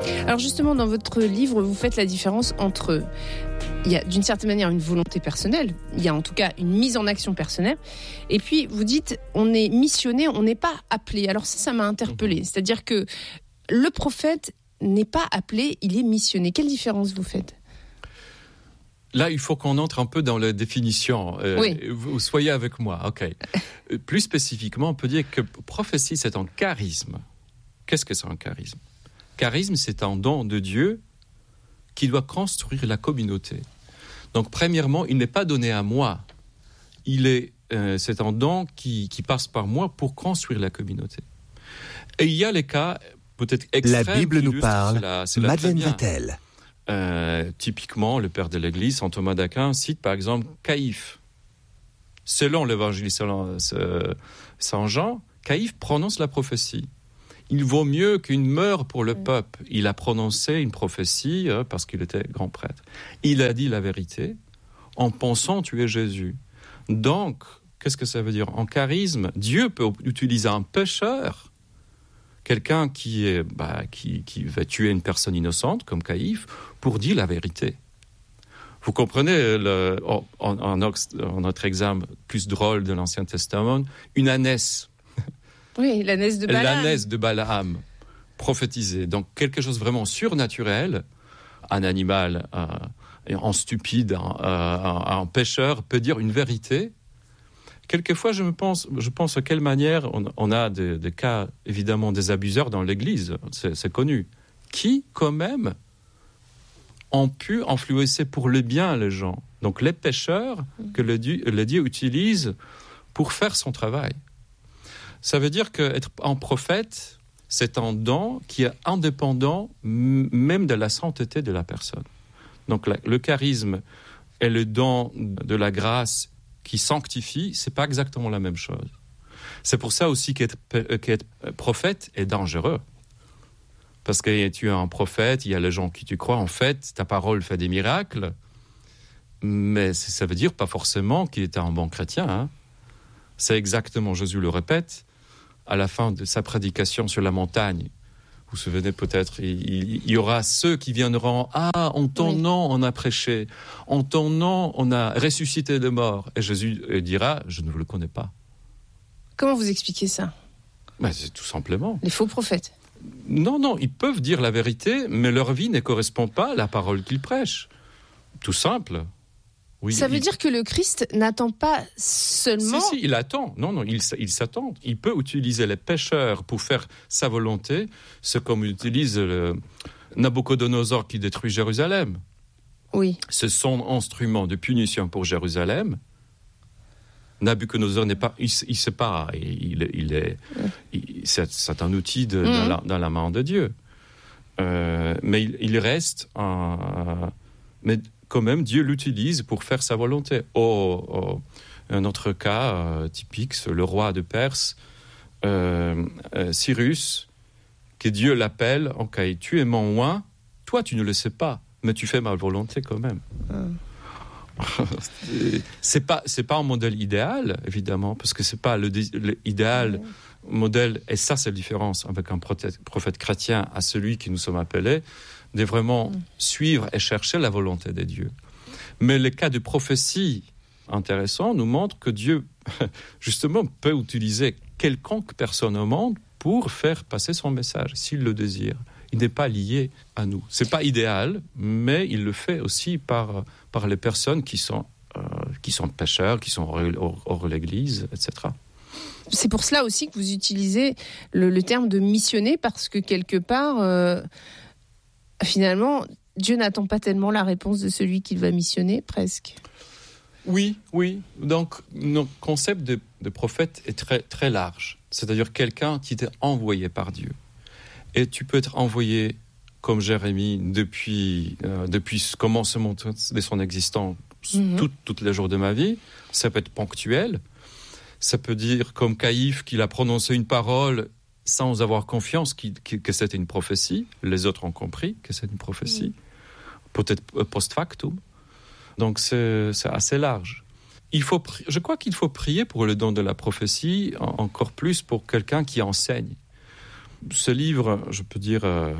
Alors justement, dans votre livre, vous faites la différence entre, il y a d'une certaine manière une volonté personnelle, il y a en tout cas une mise en action personnelle, et puis vous dites, on est missionné, on n'est pas appelé. Alors ça m'a interpellée, c'est-à-dire que le prophète n'est pas appelé, il est missionné. Quelle différence vous faites ? Là, il faut qu'on entre un peu dans la définition. Oui. Vous soyez avec moi, ok. Plus spécifiquement, on peut dire que prophétie, c'est un charisme. Qu'est-ce que c'est un charisme ? Charisme, c'est un don de Dieu qui doit construire la communauté. Donc, premièrement, il n'est pas donné à moi. C'est un don qui passe par moi pour construire la communauté. Et il y a les cas peut-être extrêmes. La Bible nous parle. Cela Madeleine Vatel. Typiquement, le père de l'Église, saint Thomas d'Aquin, cite par exemple Caïphe. Selon l'évangile selon Saint Jean, Caïphe prononce la prophétie. Il vaut mieux qu'une meure pour le peuple. Il a prononcé une prophétie parce qu'il était grand prêtre. Il a dit la vérité en pensant tuer Jésus. Donc, qu'est-ce que ça veut dire ? En charisme, Dieu peut utiliser un pécheur, quelqu'un qui va tuer une personne innocente, comme Caïphe, pour dire la vérité. Vous comprenez, en notre exemple plus drôle de l'Ancien Testament, une ânesse. Oui, l'ânesse de Balaam. L'ânesse de Balaam, prophétisée. Donc, quelque chose vraiment surnaturel. Un animal, un stupide, un pécheur peut dire une vérité. Quelquefois, je pense à quelle manière on a des cas, évidemment, des abuseurs dans l'Église, c'est connu, qui, quand même, ont pu influencer pour le bien les gens. Donc, les pécheurs que le Dieu utilise pour faire son travail. Ça veut dire qu'être un prophète, c'est un don qui est indépendant même de la sainteté de la personne. Donc, le charisme et le don de la grâce qui sanctifie, c'est pas exactement la même chose. C'est pour ça aussi qu'être prophète est dangereux. Parce que tu es un prophète, il y a les gens qui tu crois, en fait, ta parole fait des miracles, mais ça veut dire pas forcément qu'il était un bon chrétien. Hein. C'est exactement, Jésus le répète, à la fin de sa prédication sur la montagne. Vous vous souvenez peut-être, il y aura ceux qui viendront, en ton nom on a prêché, en ton nom on a ressuscité les morts. Et Jésus dira, je ne le connais pas. Comment vous expliquez ça ? C'est tout simplement. Les faux prophètes. Non, ils peuvent dire la vérité, mais leur vie ne correspond pas à la parole qu'ils prêchent. Tout simple. Oui, ça veut dire que le Christ n'attend pas seulement... Si, il attend. Non, il s'attend. Il peut utiliser les pécheurs pour faire sa volonté, c'est comme utilise le Nabucodonosor qui détruit Jérusalem. Oui. C'est son instrument de punition pour Jérusalem. Nabucodonosor n'est pas... Il sait pas. C'est un outil dans la main de Dieu. Mais il reste... mais quand même, Dieu l'utilise pour faire sa volonté. Un autre cas typique, c'est le roi de Perse, Cyrus, que Dieu l'appelle, ok, tu es mon roi, toi tu ne le sais pas, mais tu fais ma volonté quand même. C'est pas un modèle idéal, évidemment, parce que c'est pas l'idéal modèle, et ça c'est la différence avec un prophète chrétien à celui qui nous sommes appelés, de vraiment suivre et chercher la volonté de Dieu. Mais le cas de prophétie intéressant nous montre que Dieu, justement, peut utiliser quelconque personne au monde pour faire passer son message, s'il le désire. Il n'est pas lié à nous. C'est pas idéal, mais il le fait aussi par les personnes qui sont pécheurs, qui sont hors l'Église, etc. C'est pour cela aussi que vous utilisez le terme de missionner, parce que quelque part... Finalement, Dieu n'attend pas tellement la réponse de celui qu'il va missionner, presque. Oui. Donc, notre concept de prophète est très, très large. C'est-à-dire quelqu'un qui est envoyé par Dieu. Et tu peux être envoyé, comme Jérémie, depuis le commencement de son existence, tous les jours de ma vie. Ça peut être ponctuel. Ça peut dire, comme Caïphe, qu'il a prononcé une parole sans avoir confiance que c'était une prophétie. Les autres ont compris que c'est une prophétie. Peut-être post-factum. Donc c'est assez large. Je crois qu'il faut prier pour le don de la prophétie, encore plus pour quelqu'un qui enseigne. Ce livre, je peux dire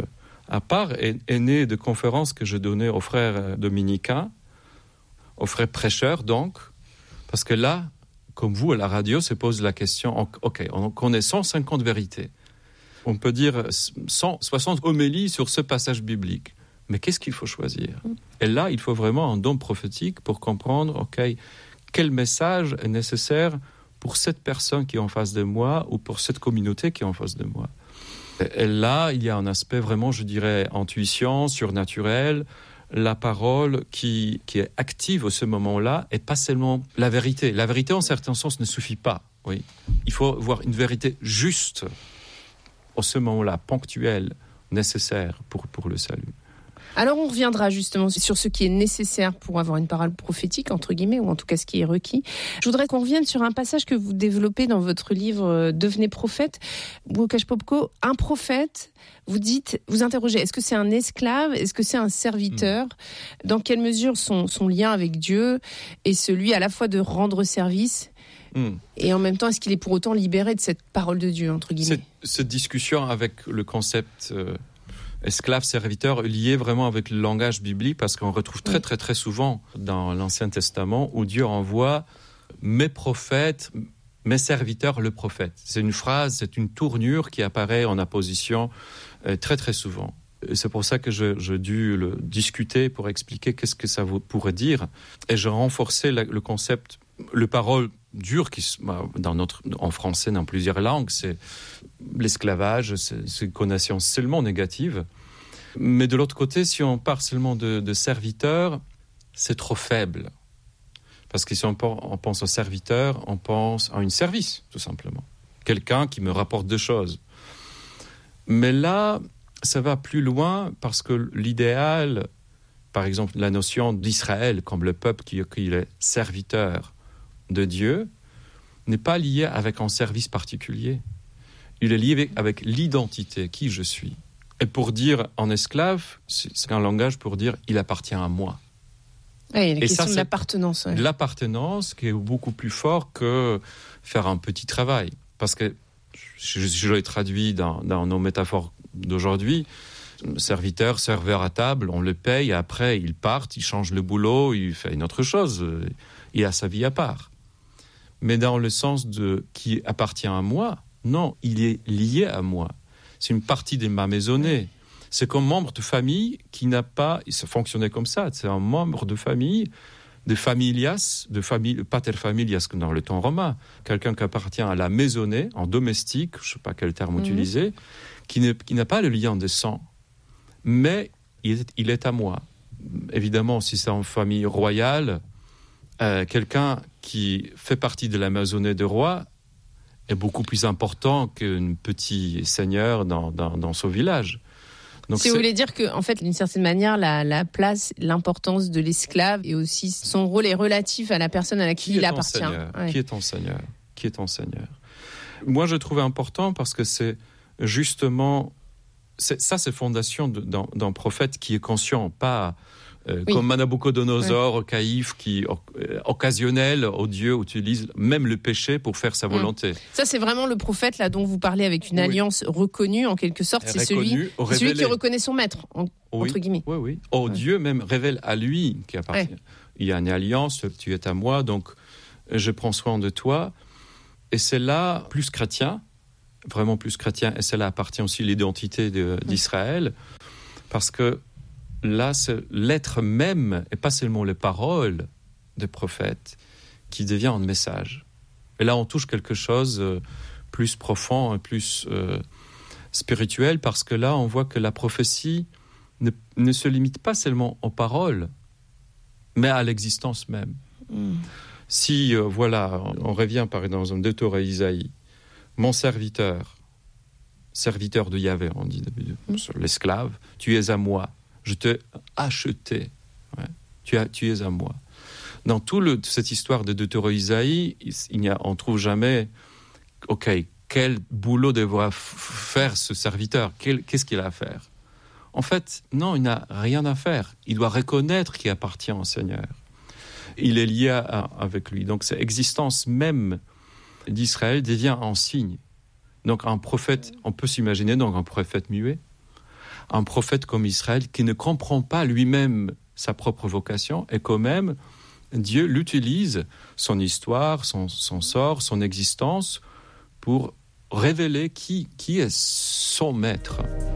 à part est né de conférences que je donnais aux frères dominicains, aux frères prêcheurs donc, parce que là, comme vous à la radio, se pose la question, ok, on connaît 150 vérités. On peut dire 160 homélies sur ce passage biblique. Mais qu'est-ce qu'il faut choisir ? Et là, il faut vraiment un don prophétique pour comprendre, ok, quel message est nécessaire pour cette personne qui est en face de moi ou pour cette communauté qui est en face de moi. Et là, il y a un aspect vraiment, je dirais, intuition, surnaturel, la parole qui est active à ce moment-là et pas seulement la vérité. La vérité, en certain sens, ne suffit pas. Oui. Il faut voir une vérité juste à ce moment-là, ponctuelle, nécessaire pour le salut. Alors on reviendra justement sur ce qui est nécessaire pour avoir une parole prophétique, entre guillemets, ou en tout cas ce qui est requis. Je voudrais qu'on revienne sur un passage que vous développez dans votre livre « Devenez prophète ». Łukasz Popko, un prophète, vous interrogez, est-ce que c'est un esclave ? Est-ce que c'est un serviteur ? Dans quelle mesure son lien avec Dieu est celui à la fois de rendre service et en même temps, est-ce qu'il est pour autant libéré de cette parole de Dieu, entre guillemets ? Cette discussion avec le concept esclave, serviteur, lié vraiment avec le langage biblique, parce qu'on retrouve très, très, très souvent dans l'Ancien Testament où Dieu envoie mes prophètes, mes serviteurs, le prophète. C'est une phrase, c'est une tournure qui apparaît en apposition très, très souvent. Et c'est pour ça que j'ai dû le discuter pour expliquer qu'est-ce que ça pourrait dire. Et j'ai renforcé le concept, le parole dure qui en français dans plusieurs langues, c'est l'esclavage, c'est une connotation seulement négative. Mais de l'autre côté, si on parle seulement de serviteur, c'est trop faible. Parce que si on pense au serviteur, on pense à un service, tout simplement. Quelqu'un qui me rapporte des choses. Mais là, ça va plus loin parce que l'idéal, par exemple, la notion d'Israël comme le peuple qui est serviteur de Dieu, n'est pas lié avec un service particulier. Il est lié avec l'identité, qui je suis. Et pour dire en esclave, c'est un langage pour dire il appartient à moi. Oui, il y a la question de l'appartenance. Ouais. L'appartenance qui est beaucoup plus fort que faire un petit travail. Parce que, je l'ai traduit dans nos métaphores d'aujourd'hui, serviteur, serveur à table, on le paye, et après il part, il change le boulot, il fait une autre chose, il a sa vie à part. Mais dans le sens de qui appartient à moi, non, il est lié à moi. C'est une partie de ma maisonnée. C'est comme membre de famille qui n'a pas... Ça fonctionnait comme ça. C'est un membre de famille, de familias, pater familias dans le temps romain. Quelqu'un qui appartient à la maisonnée, en domestique, je ne sais pas quel terme utiliser, qui n'a pas le lien de sang. Mais il est à moi. Évidemment, si c'est en famille royale, quelqu'un qui fait partie de la maisonnée de roi est beaucoup plus important qu'un petit seigneur dans son village. Donc vous voulez dire que, en fait, d'une certaine manière, la place, l'importance de l'esclave et aussi son rôle est relatif à la personne à qui il appartient. Qui est ton Seigneur ? Moi, je trouve important parce que c'est justement... c'est fondation d'un prophète qui est conscient, pas... comme Nabucodonosor, Caïphe, qui occasionnel, Dieu utilise même le péché pour faire sa volonté. Ça, c'est vraiment le prophète là dont vous parlez avec une alliance reconnue, en quelque sorte. C'est celui qui reconnaît son maître, entre guillemets. Oui. Dieu même révèle à lui qui appartient. Il y a une alliance, tu es à moi, donc je prends soin de toi. Et c'est là plus chrétien, vraiment plus chrétien, et c'est là appartient aussi l'identité d'Israël, parce que là, c'est l'être même, et pas seulement les paroles des prophètes, qui devient un message. Et là, on touche quelque chose plus profond et plus spirituel, parce que là, on voit que la prophétie ne se limite pas seulement aux paroles, mais à l'existence même. Si, on revient par exemple dans un deux Torah Isaïe, mon serviteur de Yahvé, on dit sur l'esclave, tu es à moi. Je t'ai acheté. Ouais. Tu es à moi. Dans toute cette histoire de Deutéro Isaïe, on ne trouve jamais, quel boulot devra faire ce serviteur ? Qu'est-ce qu'il a à faire ? En fait, non, il n'a rien à faire. Il doit reconnaître qu'il appartient au Seigneur. Il est lié avec lui. Donc, cette existence même d'Israël devient un signe. Donc, un prophète, on peut s'imaginer donc un prophète muet. un prophète comme Israël qui ne comprend pas lui-même sa propre vocation et quand même Dieu l'utilise, son histoire, son sort, son existence pour révéler qui est son maître.